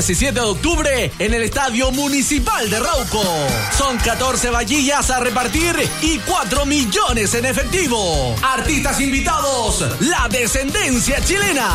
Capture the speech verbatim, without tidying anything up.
diecisiete de octubre en el Estadio Municipal de Rauco. Son catorce vajillas a repartir y cuatro millones en efectivo. Artistas invitados, La Descendencia Chilena.